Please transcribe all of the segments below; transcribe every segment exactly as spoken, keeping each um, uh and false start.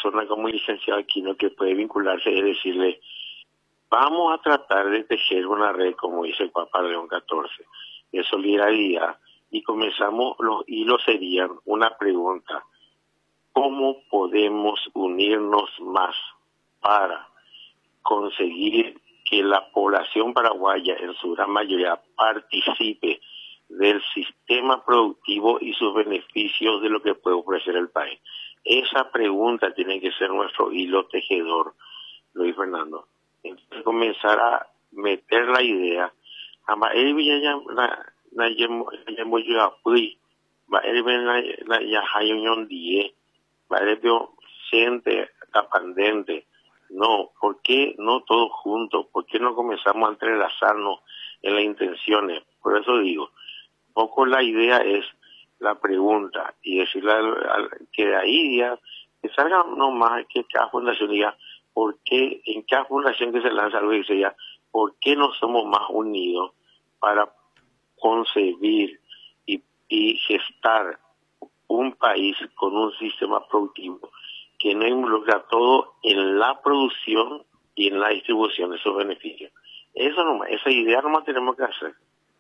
persona como el licenciado Aquino que puede vincularse es decirle, vamos a tratar de tejer una red, como dice el Papa León catorce, de solidaridad, y comenzamos, los hilos serían una pregunta, ¿cómo podemos unirnos más para conseguir que la población paraguaya en su gran mayoría participe del sistema productivo y sus beneficios de lo que puede ofrecer el país? Esa pregunta tiene que ser nuestro hilo tejedor, Luis Fernando. Entonces comenzar a meter la idea, ama él ya na na yemo yemo yo apui, va él na na ya hay unión die, va él veo siente tapandente. No, ¿por qué no todos juntos? ¿Por qué no comenzamos a entrelazarnos en las intenciones? Por eso digo, poco la idea es la pregunta y decirle al, al, que de ahí ya que salga nomás que cada fundación diga por qué, en cada fundación que se lanza algo dice ya, por qué no somos más unidos para concebir y, y gestar un país con un sistema productivo que no involucra todo en la producción y en la distribución de esos beneficios. Eso nomás, esa idea nomás tenemos que hacer.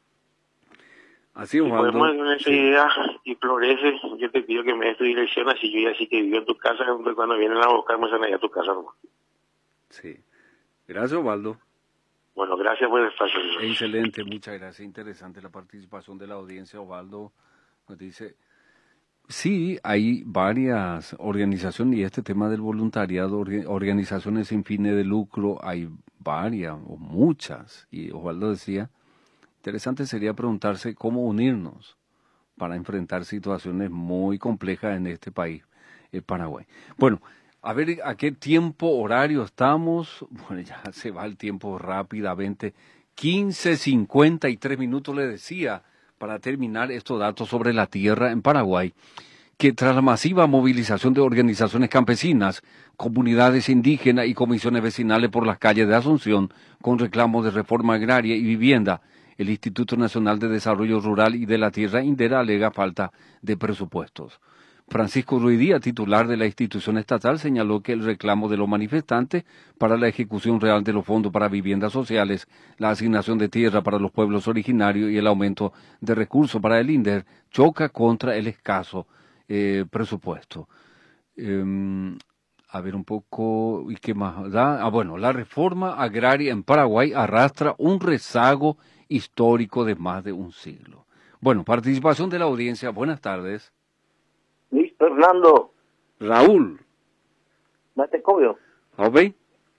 Así, si Osvaldo, podemos tener esa sí. idea y florece, yo te pido que me des tu dirección, así yo ya sí que vivo en tu casa, cuando vienen a buscarme están allá a tu casa nomás. Sí. Gracias, Osvaldo. Bueno, gracias por el espacio. Excelente, muchas gracias. Interesante la participación de la audiencia. Osvaldo nos dice, sí, hay varias organizaciones, y este tema del voluntariado, organizaciones sin fines de lucro, hay varias o muchas. Y Osvaldo decía, interesante sería preguntarse cómo unirnos para enfrentar situaciones muy complejas en este país, el Paraguay. Bueno, a ver a qué tiempo horario estamos. Bueno, ya se va el tiempo rápidamente. quince cincuenta y tres minutos le decía, para terminar estos datos sobre la tierra en Paraguay, que tras la masiva movilización de organizaciones campesinas, comunidades indígenas y comisiones vecinales por las calles de Asunción con reclamos de reforma agraria y vivienda, el Instituto Nacional de Desarrollo Rural y de la Tierra Indera alega falta de presupuestos. Francisco Ruidía, titular de la institución estatal, señaló que el reclamo de los manifestantes para la ejecución real de los fondos para viviendas sociales, la asignación de tierra para los pueblos originarios y el aumento de recursos para el INDER choca contra el escaso eh, presupuesto. Eh, a ver un poco, ¿y qué más da? Ah, bueno, la reforma agraria en Paraguay arrastra un rezago histórico de más de un siglo. Bueno, participación de la audiencia. Buenas tardes. Luis Fernando. Raúl. Date cobio. ¿Ok?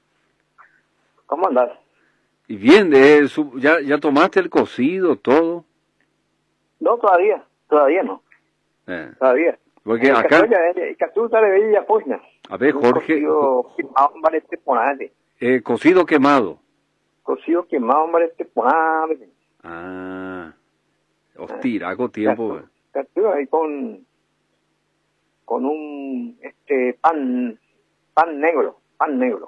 ¿Cómo andas? Y bien, eh, su, ya, ¿ya tomaste el cocido, todo? No, todavía. Todavía no. Eh. Todavía. Porque eh, acá... Catuta de Bella Pochna. A ver, Jorge... Cocido quemado, hombre, este ponade. Eh, cocido quemado. Cocido quemado, hombre, este ponade. Ah. Hostia, hago tiempo. Catuta ahí con... con un este pan pan negro, pan negro.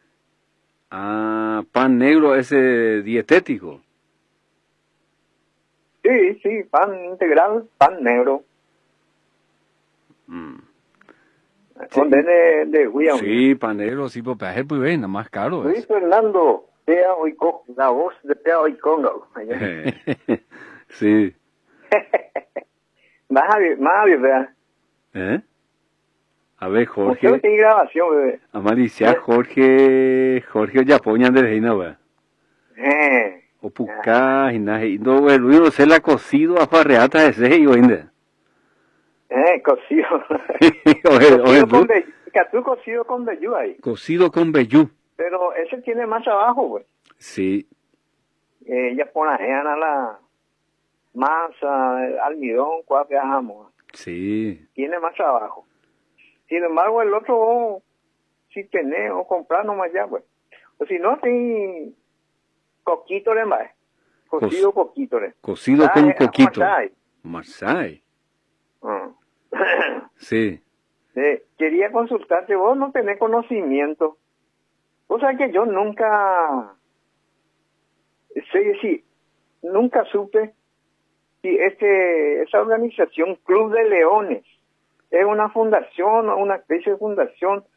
Ah, pan negro ese dietético. Sí, sí, pan integral, pan negro. Mm. Con Sí. de de William. Sí, pan negro, sí, pues es muy bien, nada más caro. Luis Es. Fernando, Tea Oico, la voz de Tea Oicongo. Sí. Más a ver, más a ver, ¿verdad? ¿Eh? A ver, Jorge. Usted tiene grabación, bebé. Amaricia, Jorge, Jorge ya ponían de reina, ¿verdad? Eh. O pucá, y nada, y no, bueno, yo no sé la cocido a farreata de ese, y oinde. Eh, cocido. Oye, oye, Cocido con vellú. Catú cocido con vellú ahí. Cocido con vellú. Pero ese tiene más abajo, güey. Sí. Eh, ella pone a la masa, el almidón, cuál viajamos. Sí. Tiene más trabajo. Sin embargo, el otro, oh, si tenés o comprar nomás ya, pues. O si no, sí, coquito le más. Cocido Co coquito le. Cocido ah, con es, coquito. Marsay. Marsay. Uh. Sí. Sí. Quería consultarte, vos no tenés conocimiento. O sea que yo nunca, sé decir, nunca supe si este, esa organización Club de Leones es una fundación o una especie de fundación